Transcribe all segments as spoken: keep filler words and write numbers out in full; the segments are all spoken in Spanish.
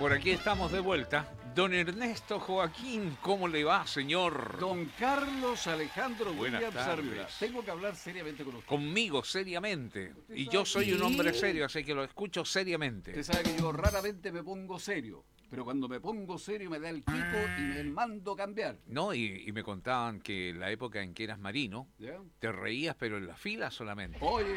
Por aquí estamos de vuelta. Don Ernesto Joaquín, ¿cómo le va, señor? Don Carlos Alejandro Buenas Williams tardes. Ávila. Tengo que hablar seriamente con usted. Conmigo, seriamente. ¿Usted Y sabe yo soy qué? un hombre serio, así que lo escucho seriamente. Usted sabe que yo raramente me pongo serio, pero cuando me pongo serio me da el quito y me mando cambiar. No, y, y me contaban que en la época en que eras marino, ¿Ya? te reías, pero en la fila solamente. Oye,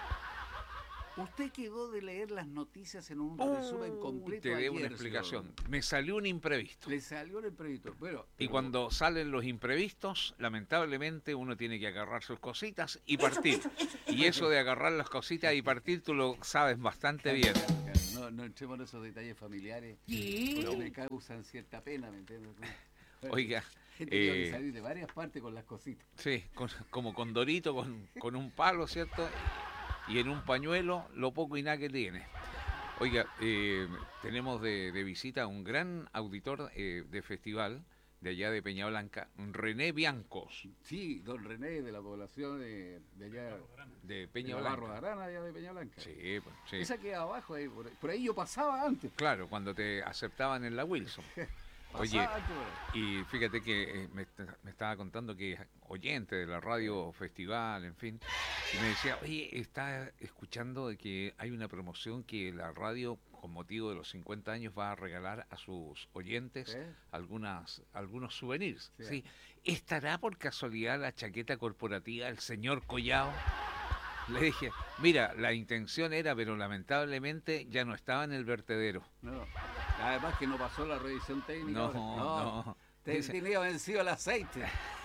usted quedó de leer las noticias en un resumen completo Te debo ayer, una explicación. señor. Me salió un imprevisto. Le salió en el proyecto. Bueno, Y pero- cuando salen los imprevistos, lamentablemente uno tiene que agarrar sus cositas y partir. Y eso de agarrar las cositas y partir, tú lo sabes bastante bien. No, no entremos en esos detalles familiares. ¿Qué? Porque me causan cierta pena, ¿me entiendes? Bueno, Oiga, gente que eh, va a salir de varias partes con las cositas. sí, con- como con Dorito, con, con un palo, ¿cierto? Y en un pañuelo, lo poco y nada que tiene. Oiga, eh, tenemos de, de visita a un gran auditor eh, de festival de allá de Peña Blanca, René Biancos, Sí, don René de la población de, de allá, de de Peña Barro de Blanca. Arana, allá de Peña Blanca. Sí, pues, sí. Esa queda abajo, ahí, por, ahí. Por ahí yo pasaba antes. Claro, cuando te aceptaban en la Wilson. Oye, Pasaba antes por ahí. y fíjate que eh, me, est- me estaba contando que es oyente de la radio festival, en fin, y me decía, oye, está escuchando de que hay una promoción que la radio, con motivo de los cincuenta años, va a regalar a sus oyentes ¿Sí? algunas algunos souvenirs. Sí. Sí. ¿Estará por casualidad la chaqueta corporativa del señor Collao? Le dije, mira, la intención era, pero lamentablemente ya no estaba en el vertedero. No. Además que no pasó la revisión técnica. No, ahora. no. Te- Dice- tenía vencido el aceite.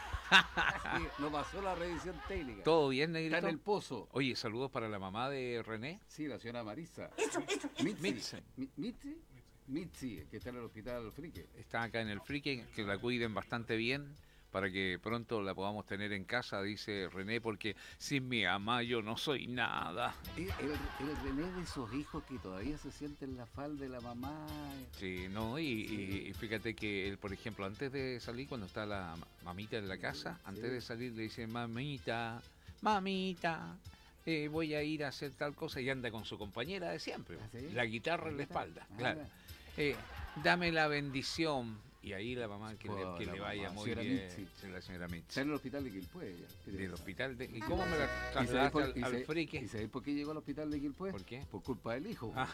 Sí, no pasó la revisión técnica. ¿Todo bien, Está Negrito? en el pozo. Oye, saludos para la mamá de René. Sí, la señora Marisa. Mitzi. Mitzi. Mi- Mitzi. Mitzi, que está en el hospital Frique. Está acá en el Frique, que la cuiden bastante bien para que pronto la podamos tener en casa, dice René, porque sin mi mamá yo no soy nada. El, el- el René de esos hijos que todavía se sienten la falda de la mamá. Sí, no, y, y- y fíjate que él, por ejemplo, antes de salir, cuando está la mamita en la casa, antes Sí. de salir le dice, mamita, mamita, eh, voy a ir a hacer tal cosa, y anda con su compañera de siempre, ¿Ah, sí? la guitarra en la ¿La guitarra? espalda, Ah, claro. ya. Eh, dame la bendición, y ahí la mamá, que, le, Oh, que la le vaya mamá, muy señora bien, Mitzi. sí, la señora Mitzi. Está en el hospital de Quilpué. ya. Del hospital de... ¿Y cómo me la ¿Y sabéis trasladaste por, al, y al sabéis- Frique? ¿Y sabéis por qué llegó al hospital de Quilpué? ¿Por qué? Por culpa del hijo. Ah,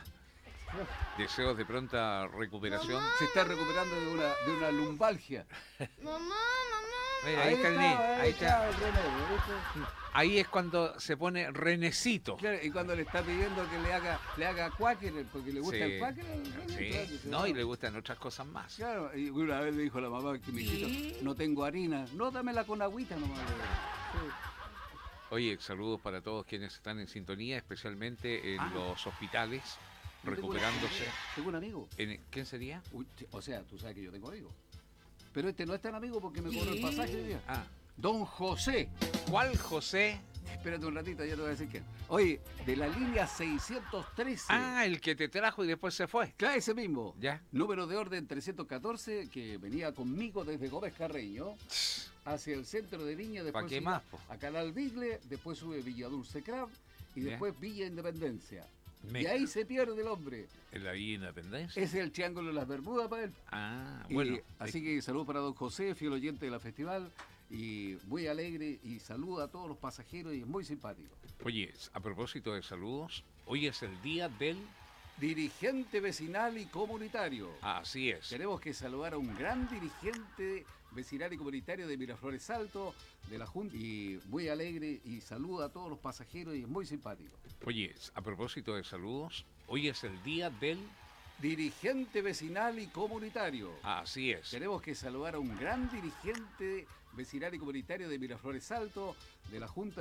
deseos de pronta recuperación. Se está recuperando de una, de una lumbalgia. Mamá, mamá. Mira, ahí está el niño, ahí está. el René, ¿viste? Ahí es cuando se pone Renecito. Claro, y cuando le está pidiendo que le haga le haga cuáquer, porque le gusta Sí, el cuáquer, el René, sí. claro que se No, va. y le gustan otras cosas más. Claro, y una vez le dijo a la mamá que mi hijito, no tengo harina, no, dámela con agüita nomás. Sí. Oye, saludos para todos quienes están en sintonía, especialmente en Ah. los hospitales, Yo tengo una- recuperándose. Tengo un amigo. En- ¿Quién sería? Uy, t- o sea, tú sabes que yo tengo amigos. Pero este no es tan amigo porque me cobró el pasaje hoy día. Ah, Don José. ¿cuál José? Espérate un ratito, ya te voy a decir quién. Oye, de la línea seiscientos trece. Ah, el que te trajo y después se fue. Claro, ese mismo. Ya. Número de orden trescientos catorce, que venía conmigo desde Gómez Carreño hacia el centro de Viña. Después ¿Pa' qué iba más, po? a Canal Vigle, después sube Villa Dulce Crab y Ya. después Villa Independencia. Me- Y ahí se pierde el hombre. ¿En la Villa Independencia? Ese es el Triángulo de las Bermudas para él. Ah, Y bueno. así que saludos para don José, fiel oyente de la festival, y muy alegre, y saluda a todos los pasajeros y es muy simpático. Oye, a propósito de saludos, hoy es el día del... Dirigente vecinal y comunitario. Así es. Tenemos que saludar a un gran dirigente vecinal y comunitario de Miraflores Alto, de la Junta, y muy alegre, y saluda a todos los pasajeros y es muy simpático. Oye, a propósito de saludos, hoy es el día del... Dirigente vecinal y comunitario. Así es. Tenemos que saludar a un gran dirigente vecinal y comunitario de Miraflores Alto, de la Junta